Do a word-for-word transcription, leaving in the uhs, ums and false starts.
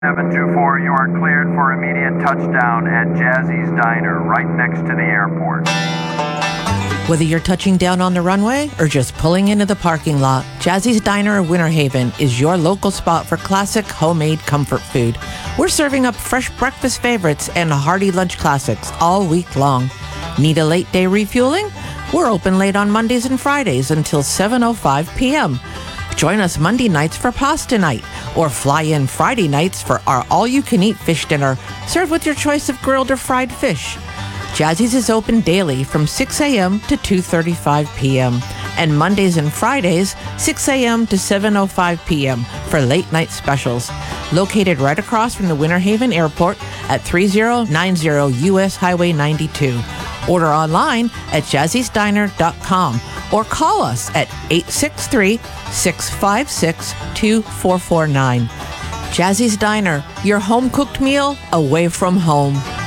seven two four, you are cleared for immediate touchdown at Jazzy's Diner, right next to the airport. Whether you're touching down on the runway or just pulling into the parking lot, Jazzy's Diner of Winter Haven is your local spot for classic homemade comfort food. We're serving up fresh breakfast favorites and hearty lunch classics all week long. Need a late day refueling? We're open late on Mondays and Fridays until seven oh five p.m. Join us Monday nights for pasta night, or fly in Friday nights for our all-you-can-eat fish dinner, served with your choice of grilled or fried fish. Jazzy's is open daily from six a.m. to two thirty-five p.m. and Mondays and Fridays, six a.m. to seven oh five p.m. for late-night specials. Located right across from the Winter Haven Airport at thirty ninety U S Highway ninety-two. Order online at jazzys diner dot com or call us at eight six three, six five six, two four four nine. Jazzy's Diner, your home-cooked meal away from home.